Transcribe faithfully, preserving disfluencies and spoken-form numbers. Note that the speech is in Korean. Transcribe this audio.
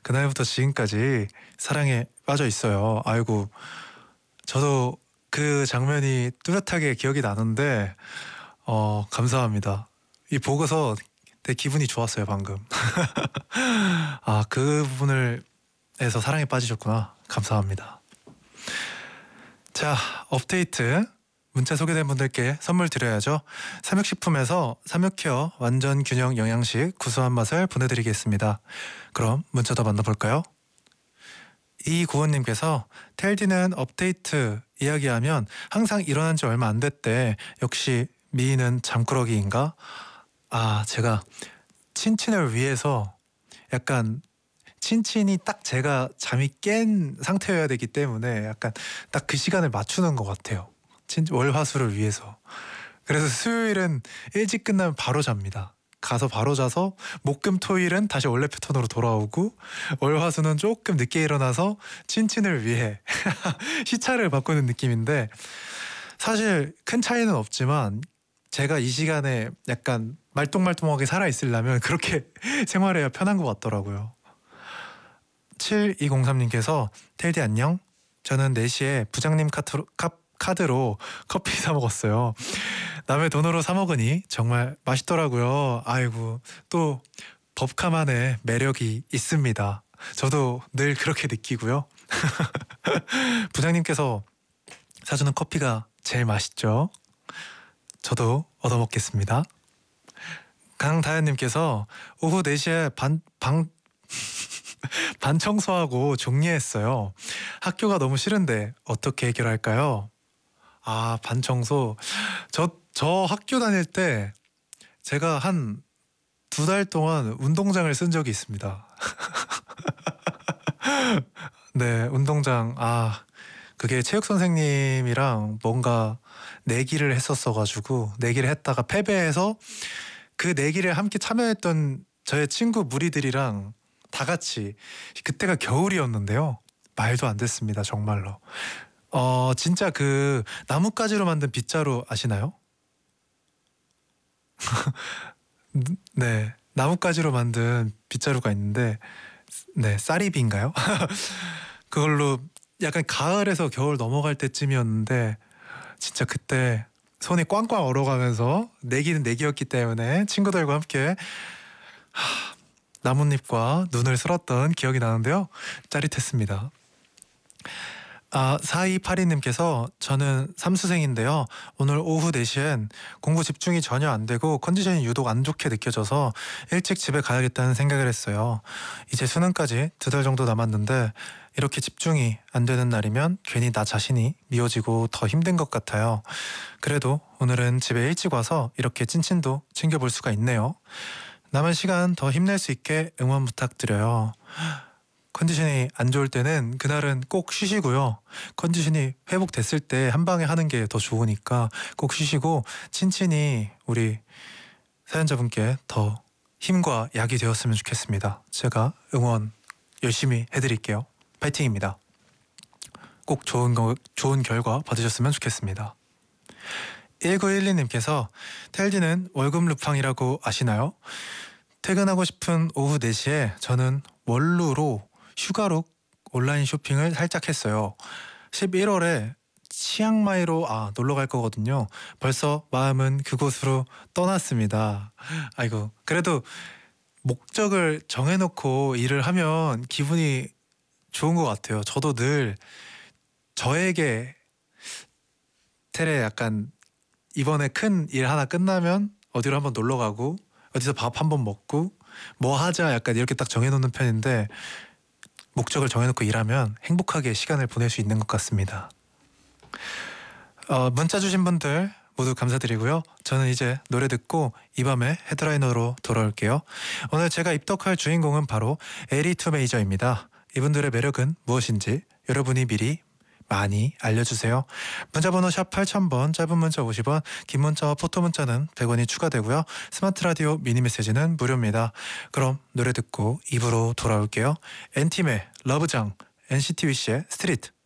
그날부터 지금까지 사랑에 빠져 있어요. 아이고, 저도 그 장면이 뚜렷하게 기억이 나는데 어 감사합니다. 이 보고서 되게 기분이 좋았어요 방금. 아, 그 부분을 해서 사랑에 빠지셨구나. 감사합니다. 자, 업데이트. 문자 소개된 분들께 선물 드려야죠. 삼육식품에서 삼육케어 완전 균형 영양식 구수한 맛을 보내드리겠습니다. 그럼 문자 더 만나볼까요? 이구원님께서 텔디는 업데이트 이야기하면 항상 일어난 지 얼마 안 됐대. 역시 미인은 잠꾸러기인가? 아, 제가 친친을 위해서 약간 친친이 딱 제가 잠이 깬 상태여야 되기 때문에 약간 딱 그 시간을 맞추는 것 같아요. 친, 월화수를 위해서. 그래서 수요일은 일찍 끝나면 바로 잡니다. 가서 바로 자서 목금토일은 다시 원래 패턴으로 돌아오고 월화수는 조금 늦게 일어나서 친친을 위해 시차를 바꾸는 느낌인데, 사실 큰 차이는 없지만 제가 이 시간에 약간 말똥말똥하게 살아있으려면 그렇게 생활해야 편한 것 같더라고요. 칠이공삼님께서 텔디 안녕? 저는 네 시에 부장님 카트로, 카, 카드로 커피 사 먹었어요. 남의 돈으로 사 먹으니 정말 맛있더라고요. 아이고, 또 법카만의 매력이 있습니다. 저도 늘 그렇게 느끼고요. 부장님께서 사주는 커피가 제일 맛있죠. 저도 얻어먹겠습니다. 강다현님께서 오후 네 시에 반, 방, 반 청소하고 정리했어요. 학교가 너무 싫은데 어떻게 해결할까요? 아, 반 청소. 저, 저 학교 다닐 때 제가 한 두 달 동안 운동장을 쓴 적이 있습니다. 네, 운동장. 아, 그게 체육 선생님이랑 뭔가 내기를 했었어가지고 내기를 했다가 패배해서 그 내기를 함께 참여했던 저의 친구 무리들이랑 다 같이, 그때가 겨울이었는데요. 말도 안 됐습니다, 정말로. 어, 진짜 그 나뭇가지로 만든 빗자루 아시나요? 네, 나뭇가지로 만든 빗자루가 있는데, 네, 쌀입인가요? 그걸로 약간 가을에서 겨울 넘어갈 때쯤이었는데 진짜 그때 손이 꽝꽝 얼어가면서 내기는 내기였기 때문에 친구들과 함께 하, 나뭇잎과 눈을 쓸었던 기억이 나는데요. 짜릿했습니다. 아, 사이팔이님께서 저는 삼수생인데요. 오늘 오후 네 시엔 공부 집중이 전혀 안 되고 컨디션이 유독 안 좋게 느껴져서 일찍 집에 가야겠다는 생각을 했어요. 이제 수능까지 두 달 정도 남았는데 이렇게 집중이 안 되는 날이면 괜히 나 자신이 미워지고 더 힘든 것 같아요. 그래도 오늘은 집에 일찍 와서 이렇게 찐친도 챙겨볼 수가 있네요. 남은 시간 더 힘낼 수 있게 응원 부탁드려요. 컨디션이 안 좋을 때는 그날은 꼭 쉬시고요. 컨디션이 회복됐을 때 한 방에 하는 게 더 좋으니까 꼭 쉬시고 친친이 우리 사연자분께 더 힘과 약이 되었으면 좋겠습니다. 제가 응원 열심히 해드릴게요. 파이팅입니다. 꼭 좋은 거, 좋은 결과 받으셨으면 좋겠습니다. 일구일이님께서 텔디는 월급 루팡이라고 아시나요? 퇴근하고 싶은 오후 네 시에 저는 원루로 휴가로 온라인 쇼핑을 살짝 했어요. 십일월에 치앙마이로 아 놀러 갈 거거든요. 벌써 마음은 그곳으로 떠났습니다. 아이고, 그래도 목적을 정해놓고 일을 하면 기분이 좋은 것 같아요. 저도 늘 저에게 테레 약간 이번에 큰 일 하나 끝나면 어디로 한번 놀러 가고 어디서 밥 한번 먹고 뭐 하자 약간 이렇게 딱 정해놓는 편인데, 목적을 정해놓고 일하면 행복하게 시간을 보낼 수 있는 것 같습니다. 어, 문자 주신 분들 모두 감사드리고요. 저는 이제 노래 듣고 이 밤에 헤드라이너로 돌아올게요. 오늘 제가 입덕할 주인공은 바로 에이티투 메이저입니다. 이분들의 매력은 무엇인지 여러분이 미리 많이 알려주세요. 문자번호 샵 팔천 번, 짧은 문자 오십 원, 긴 문자와 포토 문자는 백 원이 추가되고요. 스마트 라디오 미니 메시지는 무료입니다. 그럼 노래 듣고 이 부로 돌아올게요. 엔팀의 러브장, 엔시티 위시의 스트리트.